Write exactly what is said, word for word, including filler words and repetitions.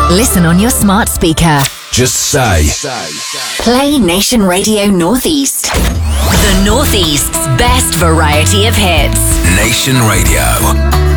Listen on your smart speaker. Just say, Play Nation Radio Northeast. The Northeast's best variety of hits. Nation Radio.